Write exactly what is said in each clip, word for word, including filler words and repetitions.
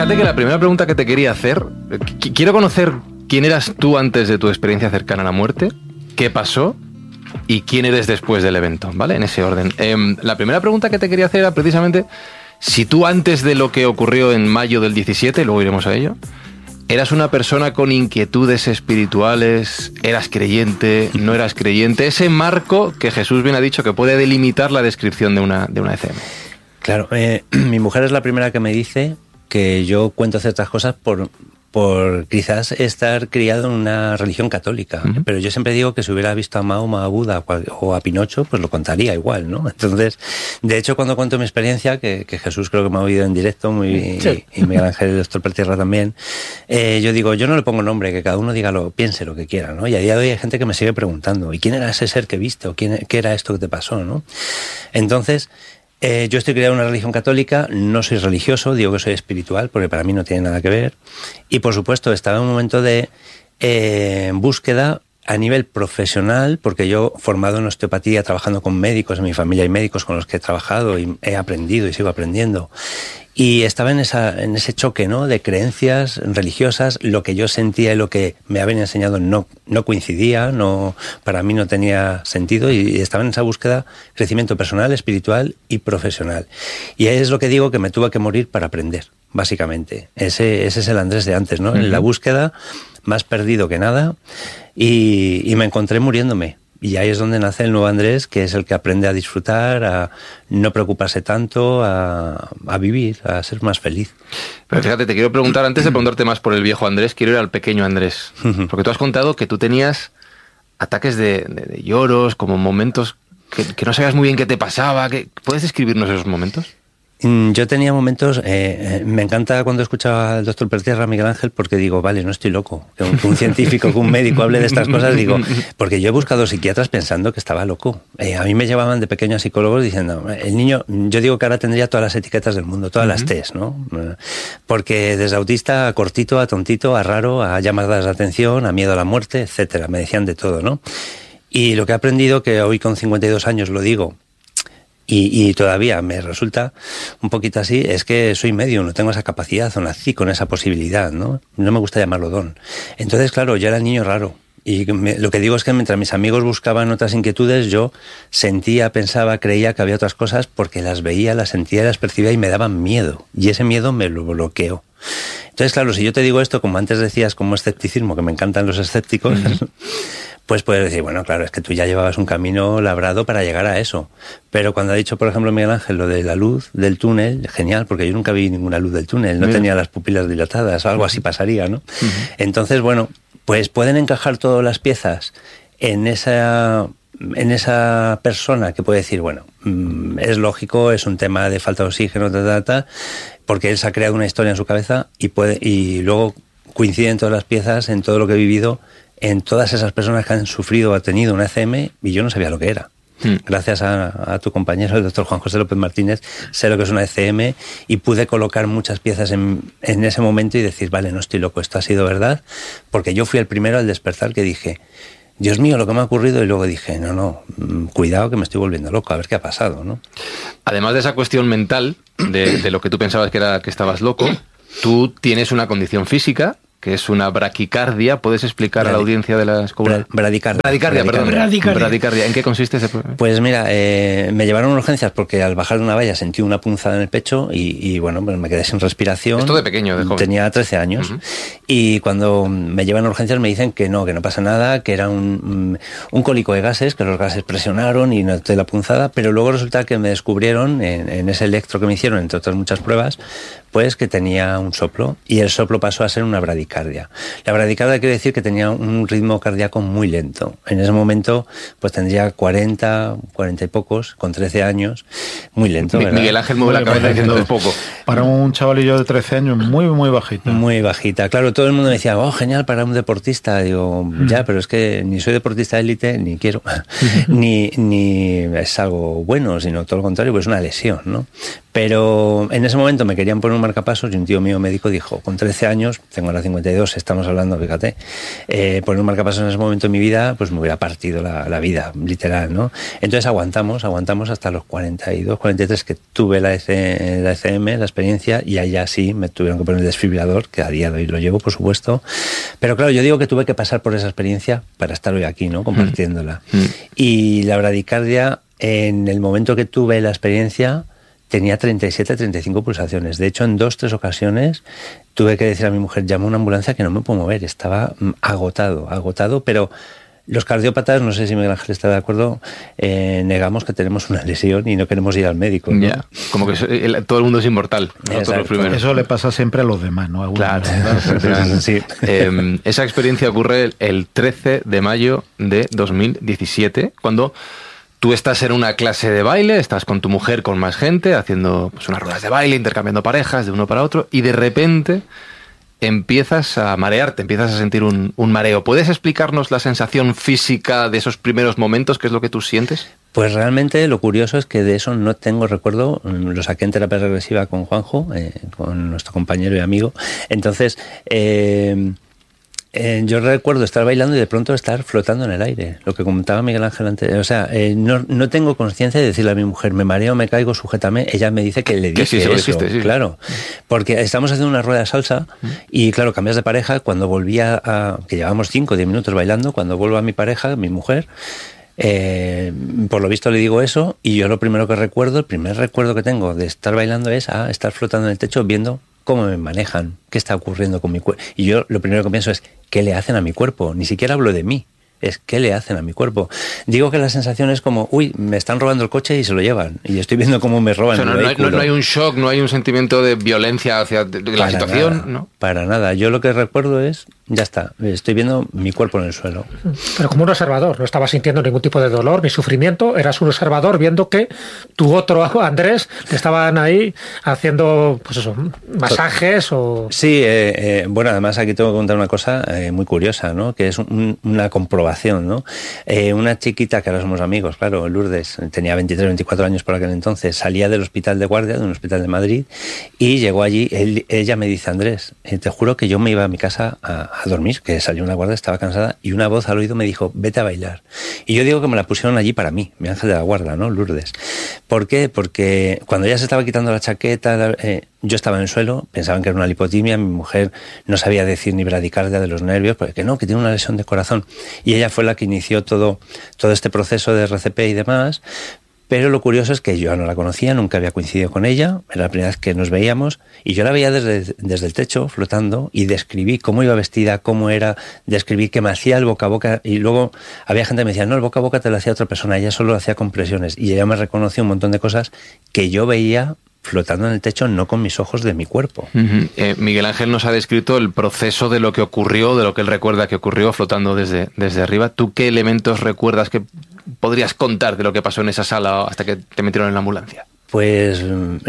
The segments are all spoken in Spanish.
Fíjate que la primera pregunta que te quería hacer, qu- quiero conocer quién eras tú antes de tu experiencia cercana a la muerte, qué pasó y quién eres después del evento, ¿vale? En ese orden. Eh, la primera pregunta que te quería hacer era precisamente si tú antes de lo que ocurrió en mayo del diecisiete, luego iremos a ello, eras una persona con inquietudes espirituales, eras creyente, no eras creyente, ese marco que Jesús bien ha dicho que puede delimitar la descripción de una, de una E C M. Claro, eh, mi mujer es la primera que me dice que yo cuento ciertas cosas por, por quizás estar criado en una religión católica. Uh-huh. Pero yo siempre digo que si hubiera visto a Mahoma, a Buda o a Pinocho, pues lo contaría igual, ¿no? Entonces, de hecho, cuando cuento mi experiencia, que, que Jesús creo que me ha oído en directo, muy, sí. y, y Miguel Ángel, el doctor Pertierra también, eh, yo digo, yo no le pongo nombre, que cada uno diga lo, piense lo que quiera, ¿no? Y a día de hoy hay gente que me sigue preguntando, ¿y quién era ese ser que viste? ¿O quién, qué era esto que te pasó, no? Entonces, Eh, yo estoy criado en una religión católica, no soy religioso, digo que soy espiritual, porque para mí no tiene nada que ver. Y por supuesto, estaba en un momento de eh, búsqueda a nivel profesional, porque yo formado en osteopatía, trabajando con médicos, en mi familia hay médicos con los que he trabajado y he aprendido y sigo aprendiendo. Y estaba en esa en ese choque, ¿no?, de creencias religiosas, lo que yo sentía y lo que me habían enseñado no no coincidía, no para mí no tenía sentido, y estaba en esa búsqueda, crecimiento personal, espiritual y profesional. Y es lo que digo, que me tuve que morir para aprender, básicamente. Ese ese es el Andrés de antes, ¿no? Uh-huh. En la búsqueda, más perdido que nada, y, y me encontré muriéndome. Y ahí es donde nace el nuevo Andrés, que es el que aprende a disfrutar, a no preocuparse tanto, a, a vivir, a ser más feliz. Pero fíjate, te quiero preguntar, antes de preguntarte más por el viejo Andrés, quiero ir al pequeño Andrés. Porque tú has contado que tú tenías ataques de, de, de lloros, como momentos que, que no sabías muy bien qué te pasaba. Que, ¿puedes describirnos esos momentos? Yo tenía momentos, eh, me encanta cuando escuchaba al doctor Pertierra, Miguel Ángel, porque digo, vale, no estoy loco. Que un, que un científico, que un médico hable de estas cosas, digo, porque yo he buscado psiquiatras pensando que estaba loco. Eh, a mí me llevaban de pequeño a psicólogos diciendo, el niño, yo digo que ahora tendría todas las etiquetas del mundo, todas uh-huh. las T's, ¿no? Porque desde autista a cortito, a tontito, a raro, a llamadas de atención, a miedo a la muerte, etcétera. Me decían de todo, ¿no? Y lo que he aprendido, que hoy con cincuenta y dos años lo digo, Y, y todavía me resulta un poquito así, es que soy medio, no tengo esa capacidad, o nací con esa posibilidad, ¿no? No me gusta llamarlo don. Entonces, claro, yo era el niño raro. Y me, lo que digo es que mientras mis amigos buscaban otras inquietudes, yo sentía, pensaba, creía que había otras cosas porque las veía, las sentía, las percibía y me daban miedo. Y ese miedo me lo bloqueó. Entonces, claro, si yo te digo esto, como antes decías, como escepticismo, que me encantan los escépticos, uh-huh. pues puedes decir, bueno, claro, es que tú ya llevabas un camino labrado para llegar a eso. Pero cuando ha dicho, por ejemplo, Miguel Ángel, lo de la luz del túnel, genial, porque yo nunca vi ninguna luz del túnel, no Mira. tenía las pupilas dilatadas, o algo así pasaría, ¿no? Uh-huh. Entonces, bueno, pues pueden encajar todas las piezas en esa, en esa persona que puede decir, bueno, es lógico, es un tema de falta de oxígeno, ta, ta, ta, porque él se ha creado una historia en su cabeza y puede y luego coinciden todas las piezas en todo lo que he vivido, en todas esas personas que han sufrido o han tenido una E C M, y yo no sabía lo que era. Hmm. Gracias a, a tu compañero, el doctor Juan José López Martínez, sé lo que es una E C M y pude colocar muchas piezas en, en ese momento y decir, vale, no estoy loco, esto ha sido verdad, porque yo fui el primero al despertar que dije, Dios mío, lo que me ha ocurrido, y luego dije, no, no, cuidado que me estoy volviendo loco, a ver qué ha pasado, ¿no? Además de esa cuestión mental, de, de lo que tú pensabas que era que estabas loco, tú tienes una condición física, que es una braquicardia. ¿Puedes explicar Bradi- a la audiencia de las... Bra- bradicardia. Bradicardia, perdón. Bradicardia. Bradicardia. ¿En qué consiste ese...? Pues mira, eh, me llevaron a urgencias porque al bajar de una valla sentí una punzada en el pecho y, y bueno, pues me quedé sin respiración. Esto de pequeño, de joven. Tenía trece años. Uh-huh. Y cuando me llevan a urgencias me dicen que no, que no pasa nada, que era un, un cólico de gases, que los gases presionaron y noté la punzada, pero luego resulta que me descubrieron en, en ese electro que me hicieron, entre otras muchas pruebas, pues que tenía un soplo, y el soplo pasó a ser una bradicardia. La bradicardia quiere decir que tenía un ritmo cardíaco muy lento. En ese momento, pues tendría cuarenta, cuarenta y pocos, con trece años, muy lento, ¿verdad? Miguel Ángel mueve la cabeza diciendo es poco. Para un chavalillo de trece años, muy, muy bajita. Muy bajita. Claro, todo el mundo me decía, oh, genial para un deportista. Digo, mm. ya, pero es que ni soy deportista de élite, ni quiero, ni, ni es algo bueno, sino todo lo contrario, pues es una lesión, ¿no? Pero en ese momento me querían poner un marcapasos y un tío mío médico dijo, con trece años, tengo ahora cincuenta y dos, estamos hablando, fíjate, eh, poner un marcapasos en ese momento de mi vida, pues me hubiera partido la, la vida, literal, ¿no? Entonces aguantamos, aguantamos hasta los cuarenta y dos, cuarenta y tres que tuve la, E C, la E C M, la experiencia y allá sí me tuvieron que poner el desfibrilador, que a día de hoy lo llevo, por supuesto. Pero claro, yo digo que tuve que pasar por esa experiencia para estar hoy aquí, ¿no? Compartiéndola. Mm. Y la bradicardia, en el momento que tuve la experiencia, tenía treinta y siete, treinta y cinco pulsaciones. De hecho, en dos, tres ocasiones tuve que decir a mi mujer, llama a una ambulancia que no me puedo mover. Estaba agotado, agotado, pero los cardiópatas, no sé si Miguel Ángel está de acuerdo, eh, negamos que tenemos una lesión y no queremos ir al médico, ¿no? Ya, como que el, todo el mundo es inmortal. ¿no? Eso le pasa siempre a los demás, ¿no? A claro. ¿no? Sí. Eh, esa experiencia ocurre el, el trece de mayo de dos mil diecisiete, cuando tú estás en una clase de baile, estás con tu mujer, con más gente, haciendo pues, unas ruedas de baile, intercambiando parejas de uno para otro, y de repente empiezas a marearte, empiezas a sentir un, un mareo. ¿Puedes explicarnos la sensación física de esos primeros momentos? ¿Qué es lo que tú sientes? Pues realmente lo curioso es que de eso no tengo recuerdo. Lo saqué en terapia regresiva con Juanjo, eh, con nuestro compañero y amigo. Entonces, eh, Eh, yo recuerdo estar bailando y de pronto estar flotando en el aire, lo que comentaba Miguel Ángel antes. O sea, eh, no, no tengo conciencia de decirle a mi mujer, me mareo, me caigo, sujétame. Ella me dice que le dije que sí, eso, dijiste, sí. Claro. Porque estamos haciendo una rueda de salsa y claro, cambias de pareja. Cuando volvía a, que llevábamos cinco o diez minutos bailando, cuando vuelvo a mi pareja, mi mujer, eh, por lo visto le digo eso y yo lo primero que recuerdo, el primer recuerdo que tengo de estar bailando es a estar flotando en el techo viendo cómo me manejan, qué está ocurriendo con mi cuerpo. Y yo lo primero que pienso es, ¿qué le hacen a mi cuerpo? Ni siquiera hablo de mí, es qué le hacen a mi cuerpo. Digo que la sensación es como, uy, me están robando el coche y se lo llevan. Y estoy viendo cómo me roban, o sea, el no, vehículo. No, no hay un shock, no hay un sentimiento de violencia hacia de, de la situación, nada, ¿no? Para nada. Yo lo que recuerdo es, ya está, estoy viendo mi cuerpo en el suelo. Pero como un observador, no estabas sintiendo ningún tipo de dolor ni sufrimiento, eras un observador viendo que tu otro Andrés le estaban ahí haciendo, pues eso, masajes o... Sí, eh, eh, bueno, además aquí tengo que contar una cosa eh, muy curiosa, ¿no? Que es un, una comprobación, ¿no? Eh, una chiquita, que ahora somos amigos, claro, Lourdes, tenía veintitrés, veinticuatro años por aquel entonces, salía del hospital de guardia, de un hospital de Madrid, y llegó allí, él, ella me dice, Andrés, eh, te juro que yo me iba a mi casa a, a dormir, que salió una guardia, estaba cansada, y una voz al oído me dijo, vete a bailar. Y yo digo que me la pusieron allí para mí, mi ángel de la guarda, ¿no? Lourdes. ¿Por qué? Porque cuando ya se estaba quitando la chaqueta, la, eh, yo estaba en el suelo, pensaban que era una lipotimia, mi mujer no sabía decir ni bradicardia de los nervios, porque que no, que tiene una lesión de corazón. Y ella fue la que inició todo, todo este proceso de R C P y demás. Pero lo curioso es que yo no la conocía, nunca había coincidido con ella, era la primera vez que nos veíamos, y yo la veía desde, desde el techo, flotando, y describí cómo iba vestida, cómo era, describí que me hacía el boca a boca, y luego había gente que me decía, no, el boca a boca te lo hacía otra persona, ella solo lo hacía con presiones, y ella me reconoció un montón de cosas que yo veía flotando en el techo, no con mis ojos de mi cuerpo. Uh-huh. eh, Miguel Ángel nos ha descrito el proceso de lo que ocurrió, de lo que él recuerda que ocurrió flotando desde, desde arriba. ¿Tú qué elementos recuerdas que podrías contar de lo que pasó en esa sala hasta que te metieron en la ambulancia? Pues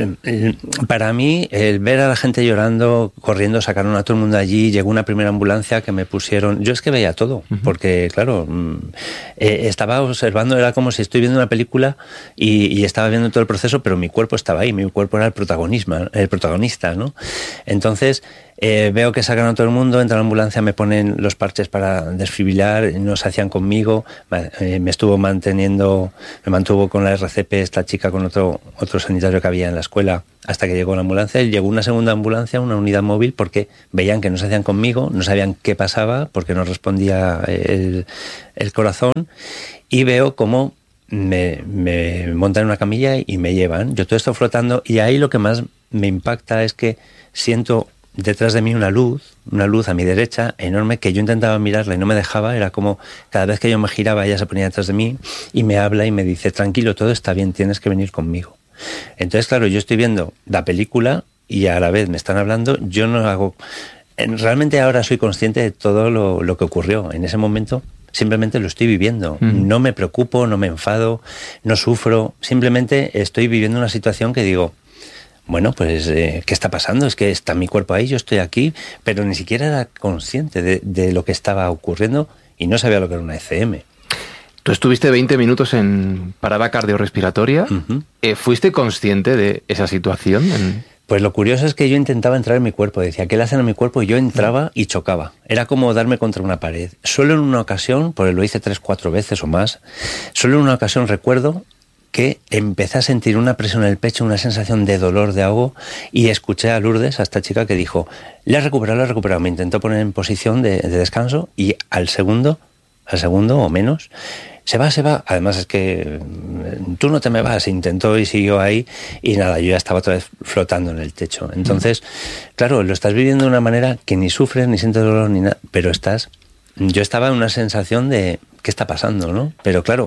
para mí, el ver a la gente llorando, corriendo, sacaron a todo el mundo allí, llegó una primera ambulancia que me pusieron... Yo es que veía todo, uh-huh. porque claro, eh, estaba observando, era como si estoy viendo una película y, y estaba viendo todo el proceso, pero mi cuerpo estaba ahí, mi cuerpo era el protagonismo, el protagonista, ¿no? Entonces... Eh, veo que sacan a todo el mundo, entra a la ambulancia, me ponen los parches para desfibrilar, no se hacían conmigo, eh, me estuvo manteniendo, me mantuvo con la R C P esta chica con otro, otro sanitario que había en la escuela hasta que llegó la ambulancia, y llegó una segunda ambulancia, una unidad móvil, porque veían que no se hacían conmigo, no sabían qué pasaba, porque no respondía el, el corazón, y veo cómo me, me montan en una camilla y me llevan, yo todo esto flotando, y ahí lo que más me impacta es que siento detrás de mí una luz, una luz a mi derecha enorme, que yo intentaba mirarla y no me dejaba, era como cada vez que yo me giraba ella se ponía detrás de mí y me habla y me dice, tranquilo, todo está bien, tienes que venir conmigo. Entonces, claro, yo estoy viendo la película y a la vez me están hablando, yo no hago... Realmente ahora soy consciente de todo lo, lo que ocurrió en ese momento. Simplemente lo estoy viviendo, mm. no me preocupo, no me enfado, no sufro, simplemente estoy viviendo una situación que digo, bueno, pues, eh, ¿qué está pasando? Es que está mi cuerpo ahí, yo estoy aquí, pero ni siquiera era consciente de, de lo que estaba ocurriendo y no sabía lo que era una E C M. Tú estuviste veinte minutos en parada cardiorrespiratoria. Uh-huh. Eh, ¿Fuiste consciente de esa situación? En... Pues lo curioso es que yo intentaba entrar en mi cuerpo, decía, ¿qué le hacen a mi cuerpo? Y yo entraba y chocaba. Era como darme contra una pared. Solo en una ocasión, porque lo hice tres, cuatro veces o más, solo en una ocasión recuerdo que empecé a sentir una presión en el pecho, una sensación de dolor, de ahogo, y escuché a Lourdes, a esta chica que dijo, le he recuperado, le he recuperado. Me intentó poner en posición de, de descanso y al segundo, al segundo o menos, se va, se va. Además es que tú no te me vas. Intentó y siguió ahí y nada, yo ya estaba otra vez flotando en el techo. Entonces, claro, lo estás viviendo de una manera que ni sufres, ni sientes dolor, ni nada, pero estás... Yo estaba en una sensación de ¿qué está pasando?, ¿no? Pero claro,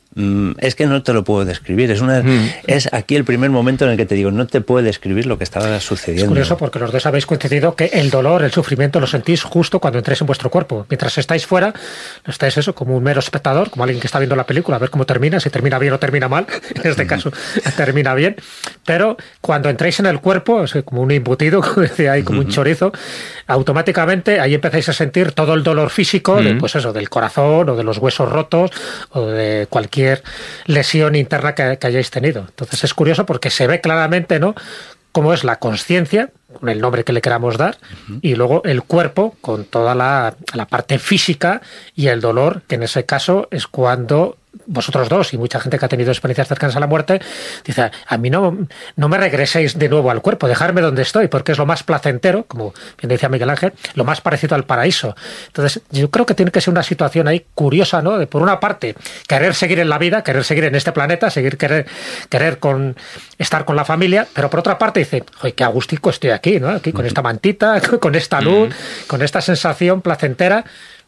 es que no te lo puedo describir. Es una mm. es aquí el primer momento en el que te digo, no te puedo describir lo que estaba sucediendo. Es curioso porque los dos habéis coincidido que el dolor, el sufrimiento lo sentís justo cuando entréis en vuestro cuerpo. Mientras estáis fuera, estáis eso como un mero espectador, como alguien que está viendo la película, a ver cómo termina, si termina bien o termina mal. En este caso, termina bien. Pero cuando entráis en el cuerpo, es como un embutido, como decía ahí, como un chorizo, automáticamente ahí empezáis a sentir todo el dolor físico, de, pues eso, del corazón o de los huesos rotos o de cualquier lesión interna que, que hayáis tenido. Entonces es curioso porque se ve claramente, ¿no?, cómo es la consciencia, con el nombre que le queramos dar, uh-huh. y luego el cuerpo con toda la, la parte física y el dolor, que en ese caso es cuando vosotros dos y mucha gente que ha tenido experiencias cercanas a la muerte dice, a mí no, no me regreséis de nuevo al cuerpo, dejarme donde estoy, porque es lo más placentero, como bien decía Miguel Ángel, lo más parecido al paraíso. Entonces yo creo que tiene que ser una situación ahí curiosa, ¿no? De por una parte querer seguir en la vida, querer seguir en este planeta, seguir querer, querer con, estar con la familia, pero por otra parte dice, oye, qué agustico estoy aquí, ¿no? Aquí con esta mantita, con esta luz, con esta sensación placentera.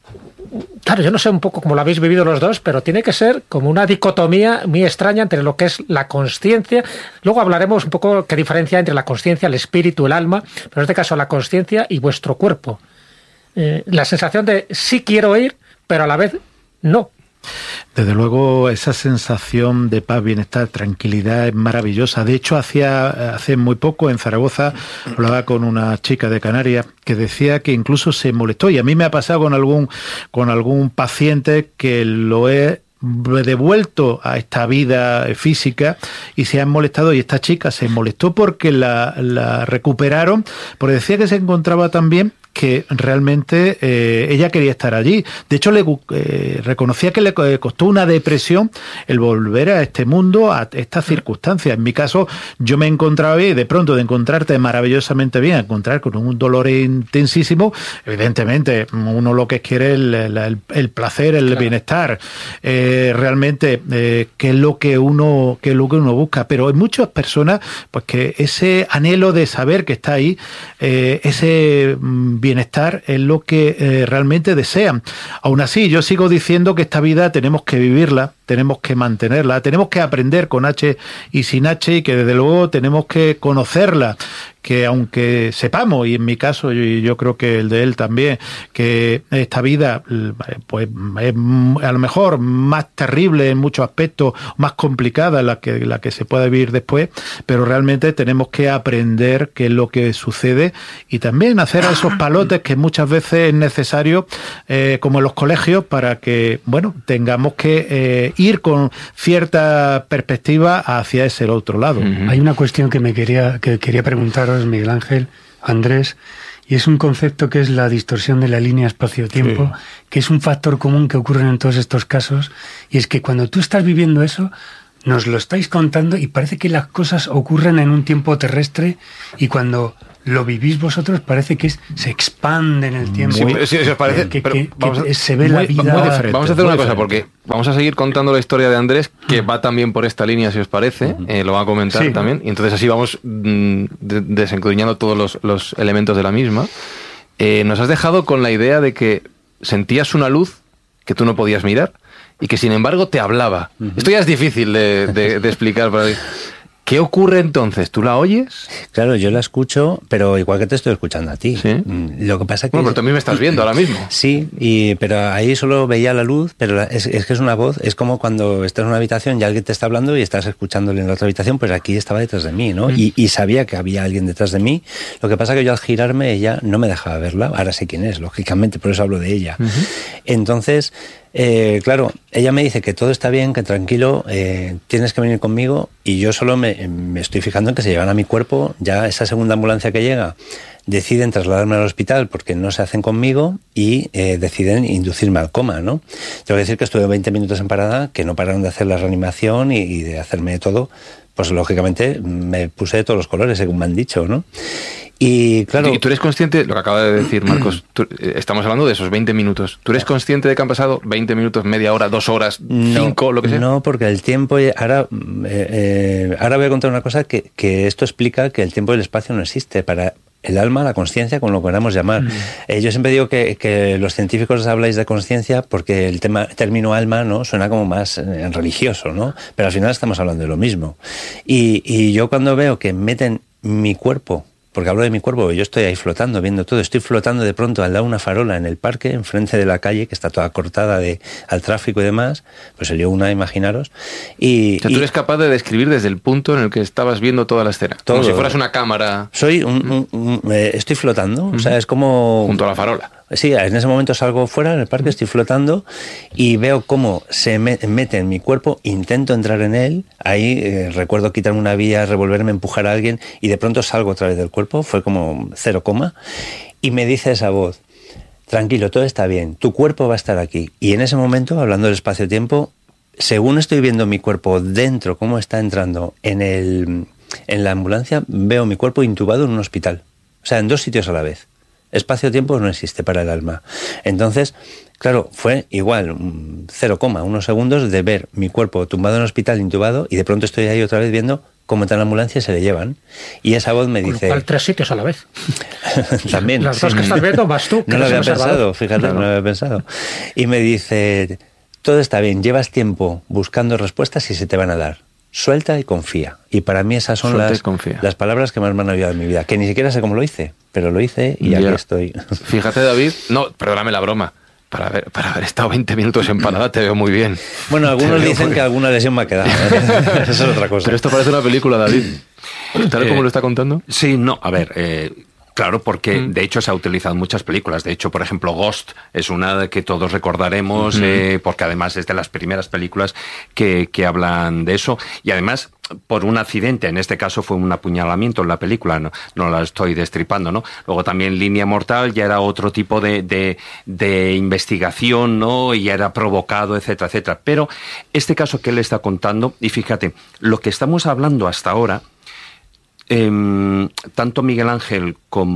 Claro, yo no sé un poco cómo lo habéis vivido los dos, pero tiene que ser como una dicotomía muy extraña entre lo que es la consciencia. Luego hablaremos un poco qué diferencia entre la consciencia, el espíritu, el alma, pero en este caso la consciencia y vuestro cuerpo. Eh, la sensación de sí quiero ir, pero a la vez no. Desde luego esa sensación de paz, bienestar, tranquilidad es maravillosa. De hecho, hacía, hace muy poco en Zaragoza hablaba con una chica de Canarias que decía que incluso se molestó, y a mí me ha pasado con algún, con algún paciente que lo he devuelto a esta vida física y se han molestado, y esta chica se molestó porque la, la recuperaron, porque decía que se encontraba tan bien que realmente eh, ella quería estar allí. De hecho, le eh, reconocía que le costó una depresión el volver a este mundo, a estas circunstancias. En mi caso, yo me encontraba bien, y de pronto de encontrarte maravillosamente bien, encontrar con un dolor intensísimo, evidentemente uno lo que quiere es el, el, el placer, el claro. bienestar, eh, realmente eh, que es lo que uno que es lo que uno busca. Pero hay muchas personas pues que ese anhelo de saber que está ahí, eh, ese bienestar es lo que eh, realmente desean. Aún así, yo sigo diciendo que esta vida tenemos que vivirla, tenemos que mantenerla, tenemos que aprender con H y sin H, y que desde luego tenemos que conocerla, que aunque sepamos, y en mi caso, y yo creo que el de él también, que esta vida pues es a lo mejor más terrible en muchos aspectos, más complicada la que, la que se puede vivir después, pero realmente tenemos que aprender qué es lo que sucede y también hacer esos palotes que muchas veces es necesario, eh, como en los colegios, para que, bueno, tengamos que eh, ir con cierta perspectiva hacia ese otro lado. Uh-huh. Hay una cuestión que me quería, que quería preguntaros, Miguel Ángel, Andrés, y es un concepto que es la distorsión de la línea espacio-tiempo, sí. que es un factor común que ocurre en todos estos casos, y es que cuando tú estás viviendo eso, nos lo estáis contando y parece que las cosas ocurren en un tiempo terrestre, y cuando lo vivís vosotros parece que es, se expande en el tiempo. Sí, sí, sí, os parece, que, pero que, vamos que a, se ve muy, la vida muy diferente. Vamos a hacer una muy cosa, diferente. porque vamos a seguir contando la historia de Andrés, que va también por esta línea, si os parece, uh-huh. eh, lo va a comentar sí. también, y entonces así vamos mm, de, desencuñando todos los, los elementos de la misma. Eh, nos has dejado con la idea de que sentías una luz que tú no podías mirar y que sin embargo te hablaba. Uh-huh. Esto ya es difícil de, de, de explicar para mí. ¿Qué ocurre entonces? ¿Tú la oyes? Claro, yo la escucho, pero igual que te estoy escuchando a ti. ¿Sí? Lo que pasa que... Bueno, pero también me estás viendo ahora mismo. Sí, y, pero ahí solo veía la luz, pero es, es que es una voz, es como cuando estás en una habitación y alguien te está hablando y estás escuchándole en la otra habitación, pues aquí estaba detrás de mí, ¿no? Mm. Y, y sabía que había alguien detrás de mí. Lo que pasa que yo al girarme ella no me dejaba verla. Ahora sé quién es, lógicamente, por eso hablo de ella. Uh-huh. Entonces... Eh, claro, ella me dice que todo está bien, que tranquilo, eh, tienes que venir conmigo, y yo solo me, me estoy fijando en que se llevan a mi cuerpo. Ya esa segunda ambulancia que llega, deciden trasladarme al hospital porque no se hacen conmigo y eh, deciden inducirme al coma, ¿no? Tengo que decir que estuve veinte minutos en parada, que no pararon de hacer la reanimación y, y de hacerme todo. Pues lógicamente me puse de todos los colores, según me han dicho, ¿no? Y claro... ¿Y tú eres consciente, lo que acaba de decir Marcos, tú, estamos hablando de esos veinte minutos, ¿tú eres consciente de que han pasado veinte minutos, media hora, dos horas, cinco, no, lo que sea? No, porque el tiempo... Ahora, eh, eh, ahora voy a contar una cosa que, que esto explica que el tiempo y el espacio no existe para el alma, la conciencia, como lo queramos llamar. Mm. Eh, yo siempre digo que, que los científicos habláis de conciencia porque el tema, término alma, ¿no?, suena como más eh, religioso, ¿no? Pero al final estamos hablando de lo mismo. Y, y yo cuando veo que meten mi cuerpo, porque hablo de mi cuerpo, yo estoy ahí flotando, viendo todo, estoy flotando de pronto al lado de una farola en el parque, enfrente de la calle, que está toda cortada de, al tráfico y demás, pues salió una, imaginaros. Y, o sea, tú eres capaz de describir desde el punto en el que estabas viendo toda la escena, todo, como si fueras una cámara. Soy un, un, un eh, estoy flotando, uh-huh. O sea, es como... junto a la farola. Sí, en ese momento salgo fuera en el parque, estoy flotando y veo cómo se me, mete en mi cuerpo, intento entrar en él, ahí eh, recuerdo quitarme una vía, revolverme, empujar a alguien y de pronto salgo otra vez del cuerpo, fue como cero coma, y me dice esa voz: tranquilo, todo está bien, tu cuerpo va a estar aquí. Y en ese momento, hablando del espacio-tiempo, según estoy viendo mi cuerpo dentro, cómo está entrando en, el, en la ambulancia, veo mi cuerpo intubado en un hospital, o sea, en dos sitios a la vez. Espacio-tiempo no existe para el alma. Entonces, claro, fue igual, cero coma, unos segundos de ver mi cuerpo tumbado en el hospital, intubado, y de pronto estoy ahí otra vez viendo cómo está en la ambulancia y se le llevan. Y esa voz me Con dice... lo cual, tres sitios a la vez. También. Las dos que estás viendo, más tú. Que no lo había observado. pensado, fíjate, claro. No lo había pensado. Y me dice, todo está bien, llevas tiempo buscando respuestas y se te van a dar. Suelta y confía. Y para mí esas son las, las palabras que más me han ayudado en mi vida. Que ni siquiera sé cómo lo hice, pero lo hice y ya. Aquí estoy. Fíjate, David, no, perdóname la broma. Para haber, para haber estado veinte minutos en parada te veo muy bien. Bueno, algunos dicen que alguna lesión me ha quedado. Eso es otra cosa. Pero esto parece una película, David. ¿Tal eh, como lo está contando? Sí, no, a ver... Eh, Claro, porque mm. de hecho se ha utilizado en muchas películas. De hecho, por ejemplo, Ghost es una que todos recordaremos, mm. eh, porque además es de las primeras películas que, que hablan de eso. Y además, por un accidente, en este caso fue un apuñalamiento en la película, no, no la estoy destripando, ¿no? Luego también Línea Mortal ya era otro tipo de, de, de investigación, ¿no? Y era provocado, etcétera, etcétera. Pero este caso que él está contando, y fíjate, lo que estamos hablando hasta ahora, Eh, tanto Miguel Ángel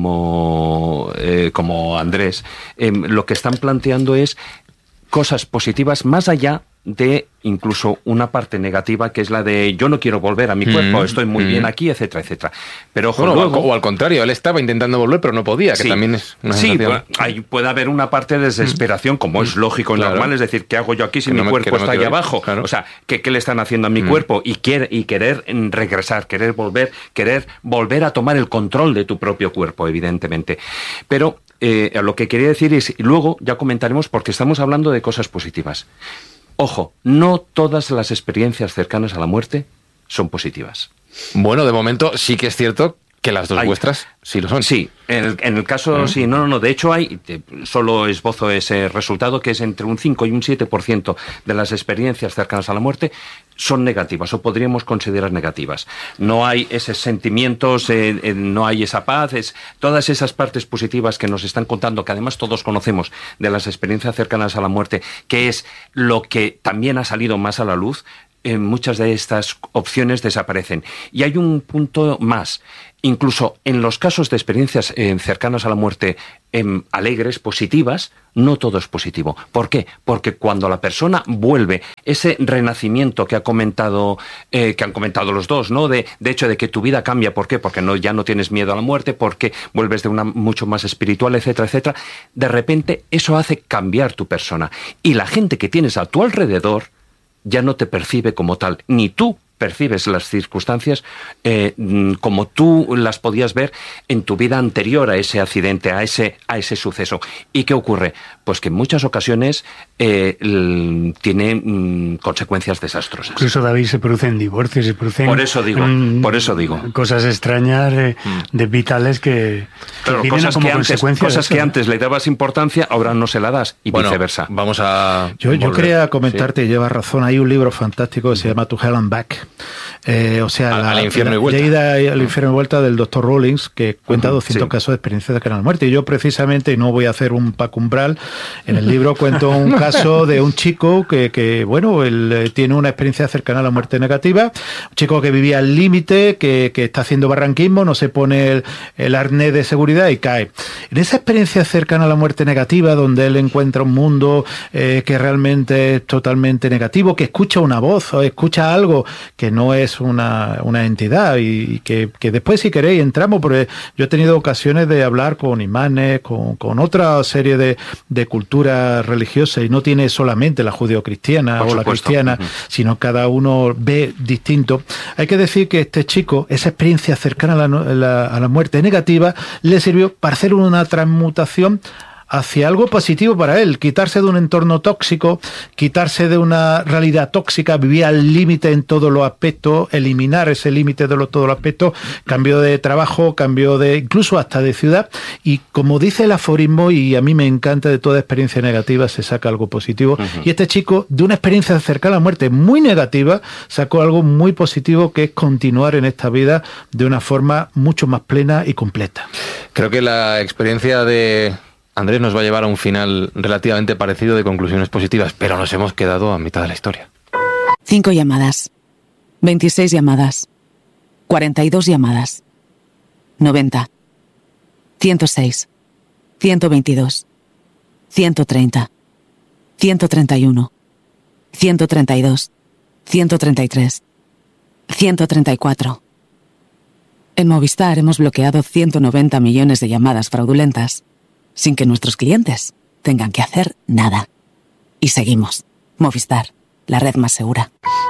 como, eh, como Andrés, eh, lo que están planteando es cosas positivas más allá de incluso una parte negativa, que es la de yo no quiero volver a mi cuerpo, mm, estoy muy mm. bien aquí, etcétera, etcétera. Pero ojo, bueno, luego, o al contrario, él estaba intentando volver pero no podía, que sí, también es una sí, sensación. Pues, hay, puede haber una parte de desesperación, como mm. es lógico y claro. normal, es decir, ¿qué hago yo aquí si mi no cuerpo me, está no ahí abajo? Claro. O sea, ¿qué, ¿qué le están haciendo a mi mm. cuerpo? Y, quiere, y querer regresar, querer volver, querer volver a tomar el control de tu propio cuerpo, evidentemente. Pero eh, lo que quería decir es, y luego ya comentaremos, porque estamos hablando de cosas positivas. Ojo, no todas las experiencias cercanas a la muerte son positivas. Bueno, de momento sí que es cierto que las dos hay, vuestras sí lo son. Sí, en el, en el caso, ¿Eh? sí, no, no, no. De hecho, hay, solo esbozo ese resultado, que es entre un cinco y un siete por ciento de las experiencias cercanas a la muerte son negativas, o podríamos considerar negativas. No hay esos sentimientos, eh, eh, no hay esa paz, es todas esas partes positivas que nos están contando, que además todos conocemos de las experiencias cercanas a la muerte, que es lo que también ha salido más a la luz. Eh, muchas de estas opciones desaparecen. Y hay un punto más. Incluso en los casos de experiencias eh, cercanas a la muerte eh, alegres, positivas, no todo es positivo. ¿Por qué? Porque cuando la persona vuelve, ese renacimiento que ha comentado, eh, que han comentado los dos, ¿no? De, de hecho, de que tu vida cambia. ¿Por qué? Porque no, ya no tienes miedo a la muerte, porque vuelves de una mucho más espiritual, etcétera, etcétera. De repente, eso hace cambiar tu persona. Y la gente que tienes a tu alrededor ya no te percibe como tal, ni tú percibes las circunstancias eh, como tú las podías ver en tu vida anterior a ese accidente, a ese, a ese suceso. ¿Y qué ocurre? Pues que en muchas ocasiones eh, l- tiene mm, consecuencias desastrosas. Incluso, David, se producen divorcios, se producen... Por eso digo, mm, por eso digo. Cosas extrañas eh, de vitales que, Claro, que vienen cosas como que antes, consecuencia de cosas eso, que ¿no? antes le dabas importancia, ahora no se la das y Bueno, viceversa. Vamos a. Yo, yo volver. quería comentarte, y llevas razón, hay un libro fantástico que se llama To Hell and Back. Eh, o sea, Al- la, al infierno la- y vuelta. de ida al infierno y vuelta del doctor Rawlings, que cuenta Ujú, doscientos sí. casos de experiencia cercana a la muerte. Y yo precisamente, y no voy a hacer un pacumbral, en el libro cuento un caso de un chico que, que bueno, él eh, tiene una experiencia cercana a la muerte negativa, un chico que vivía al límite, que, que está haciendo barranquismo, no se pone el, el arnés de seguridad y cae. En esa experiencia cercana a la muerte negativa, donde él encuentra un mundo eh, que realmente es totalmente negativo, que escucha una voz o escucha algo que no es una, una entidad, y que, que después, si queréis, entramos, porque yo he tenido ocasiones de hablar con imanes, con, con otra serie de, de culturas religiosas, y no tiene solamente la judeocristiana Por o la supuesto. cristiana, Ujú. sino cada uno ve distinto. Hay que decir que este chico, esa experiencia cercana a la, no- la- a la muerte negativa, le sirvió para hacer una transmutación hacia algo positivo para él, quitarse de un entorno tóxico, quitarse de una realidad tóxica, vivir al límite en todos los aspectos, eliminar ese límite de los, todos los aspectos, cambio de trabajo, cambio de, incluso hasta de ciudad, y como dice el aforismo, y a mí me encanta, de toda experiencia negativa se saca algo positivo, uh-huh. Y este chico, de una experiencia cercana a la muerte muy negativa, sacó algo muy positivo, que es continuar en esta vida de una forma mucho más plena y completa. Creo que la experiencia de Andrés nos va a llevar a un final relativamente parecido, de conclusiones positivas, pero nos hemos quedado a mitad de la historia. Cinco llamadas. veintiséis llamadas. cuarenta y dos llamadas. noventa. ciento seis. ciento veintidós. ciento treinta. ciento treinta y uno. ciento treinta y dos. ciento treinta y tres. ciento treinta y cuatro. En Movistar hemos bloqueado ciento noventa millones de llamadas fraudulentas, sin que nuestros clientes tengan que hacer nada. Y seguimos. Movistar, la red más segura.